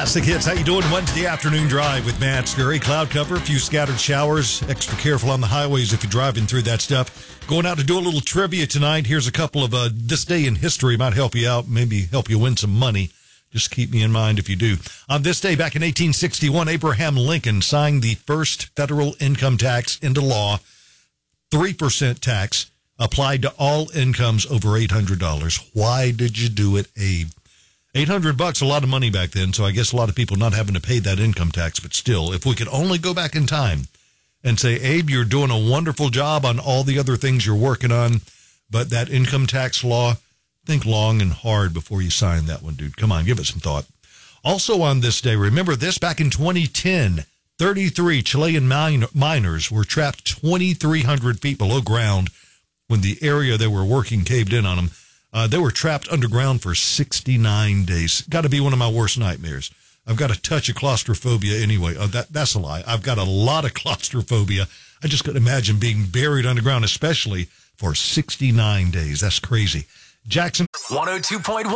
Classic hits. How you doing? Wednesday afternoon drive with Matt Scurry. Cloud cover, a few scattered showers. Extra careful on the highways if you're driving through that stuff. Going out to do a little trivia tonight. Here's a couple of this day in history. Might help you out. Maybe help you win some money. Just keep me in mind if you do. On this day, back in 1861, Abraham Lincoln signed the first federal income tax into law. 3% tax applied to all incomes over $800. Why did you do it, Abe? $800, a lot of money back then, so I guess a lot of people not having to pay that income tax, but still, if we could only go back in time and say, Abe, you're doing a wonderful job on all the other things you're working on, but that income tax law, think long and hard before you sign that one, dude. Come on, give it some thought. Also on this day, remember this, back in 2010, 33 Chilean miners were trapped 2,300 feet below ground when the area they were working caved in on them. They were trapped underground for 69 days. Got to be one of my worst nightmares. I've got a touch of claustrophobia anyway. That's a lie. I've got a lot of claustrophobia. I just couldn't imagine being buried underground, especially for 69 days. That's crazy. Jackson 102.1